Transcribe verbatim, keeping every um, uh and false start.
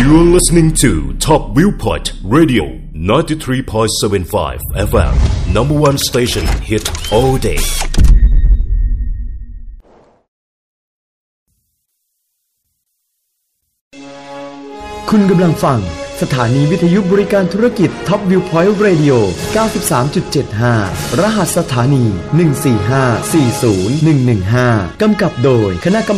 You're listening to Top Viewpoint Radio ninety-three point seven five เอฟ เอ็มNumber One Station Hit All Day คุณกำลังฟังสถานีวิทยุบริการธุรกิจ Top Viewpoint Radio เก้าสิบสามจุดเจ็ดห้า รหัสสถานี หนึ่ง สี่ ห้า สี่ ศูนย์ หนึ่ง หนึ่ง ห้า กำกับโดยคณะกรรม